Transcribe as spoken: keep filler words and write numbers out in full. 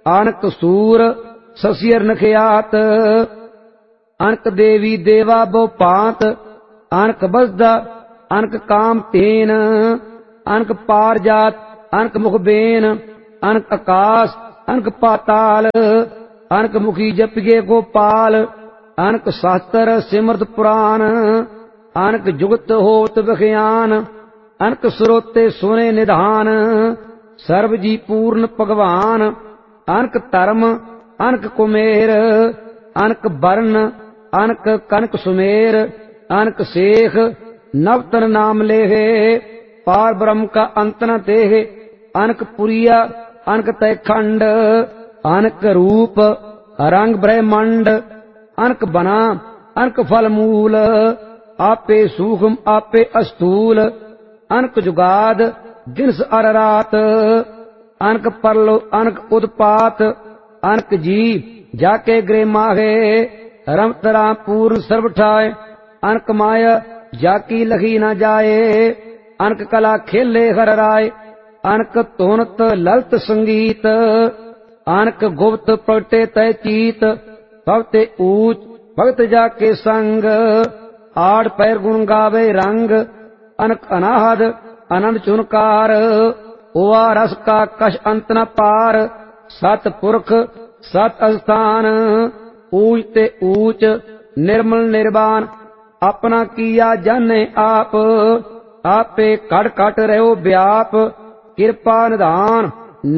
ਅਨਕ ਸੂਰ ਸਸਿਅਰ ਨਖਿਆਤ। ਅਨਕ ਦੇਵੀ ਦੇਵਾ ਬਹੁ ਭਾਂਤ, ਅਨਕ ਬਸਦਾ ਅਨਕ ਕਾਮ ਤੇਨ। ਅਨਕ ਪਾਰ ਜਾਤ ਅਨਕ ਮੁਖ ਬੇਨ, ਅਨਕ ਆਕਾਸ਼ ਅਨਕ ਪਾਤਾਲ। ਅਨਕ ਮੁਖੀ ਜਪਿਏ ਗੋਪਾਲ, ਅਨਕ ਸ਼ਾਸਤਰ ਸਿਮਰਤ ਪੁਰਾਨ। ਅਨਕ ਜੁਗਤ ਹੋਤ ਵਿਖਿਆਨ, ਅਨਕ ਸਰੋਤੇ ਸੁਨੇ ਨਿਧਾਨ। ਸਰਬ ਜੀ ਪੂਰਨ ਭਗਵਾਨ, ਅਨਕ ਧਰਮ ਅਨਕ ਕੁਮੇਰ। ਅਨਕ ਬਰਨ ਅਨਕ ਕਨਕ ਸੁਮੇਰ, ਅਨਕ ਸੇਖ ਨਵਤਨ ਨਾਮ ਲੇਹੇ। ਪਾਰ ਬ੍ਰਹਮ ਕਾ ਅੰਤ ਨ ਦੇਹ, ਅਨਕ ਪੁਰੀਆ ਅਨਕ ਤੈ ਖੰਡ। ਅਨਕ ਰੂਪ ਰੰਗ ਬ੍ਰਹਮੰਡ, ਅਨਕ ਬਨਾ ਅਨਕ ਫਲ ਮੂਲ। ਆਪੇ ਸੂਖਮ ਆਪੇ ਅਸਤੂਲ, ਅਨਕ ਜੁਗਾਦ ਦਿਨਸ ਅਰ ਰਾਤ। ਅਨਕ ਪਰਲੋ ਅਨਕ ਉਦਪਾਤ, ਅਨਕ ਜੀ ਜਾਕੇ ਗ੍ਰਹਿ ਮਾਹੇ। ਰਮਤ ਰਾਮ ਪੂਰਨ ਸਰਬ ਠਾਏ, ਅਨਕ ਮਾਇਆ ਜਾਕੀ ਲਖੀ ਨ ਜਾਏ। ਅਨਕ ਕਲਾ ਖੇਲੇ ਹਰ ਰਾਏ, ਅਨਕ ਧੁਨਤ ਲਲਤ ਸੰਗੀਤ। ਅਨਕ ਗੁਪਤ ਪ੍ਰਗਟੇ ਤੈ ਚੀਤ, ਭਗਤੇ ਊਚ ਭਗਤ ਜਾਕੇ ਸੰਗ। ਆੜ ਪੈਰ ਗੁਣ ਗਾਵੇ ਰੰਗ, ਅਨਕ ਅਨਾਹਦ ਅਨੰਦ ਚੁਨਕਾਰ। ਹੋਆ ਰਸ ਕਾ ਕਛ ਅੰਤ ਨ ਪਾਰ, ਸਤ ਪੁਰਖ ਸਤ ਅਸਥਾਨ। ਊਚ ਤੇ ਊਚ ਨਿਰਮਲ ਨਿਰਵਾਨ, ਆਪਣਾ ਕੀਆ ਜਾਣੇ ਆਪ। ਆਪੇ ਘਟ ਘਟ ਰਹਿਓ ਵਿਆਪ, ਕਿਰਪਾ ਨਿਧਾਨ